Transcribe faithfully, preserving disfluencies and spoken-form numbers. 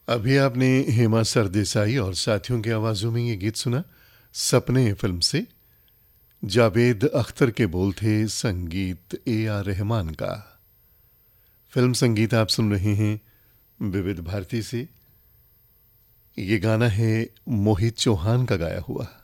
अभी आपने हेमा सरदेसाई और साथियों की आवाजों में ये गीत सुना सपने फिल्म से। जावेद अख्तर के बोल थे, संगीत ए आर रहमान का। फिल्म संगीत आप सुन रहे हैं विविध भारती से। ये गाना है मोहित चौहान का गाया हुआ।